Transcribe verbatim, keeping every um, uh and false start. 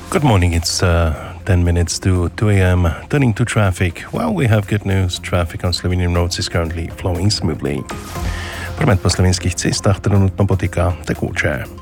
Good morning, it's uh, ten minutes to two a.m. Turning to traffic. Well, we have good news. Traffic on Slovenian roads is currently flowing smoothly. Promet po slovenských cestách trenutno potýka tekúče.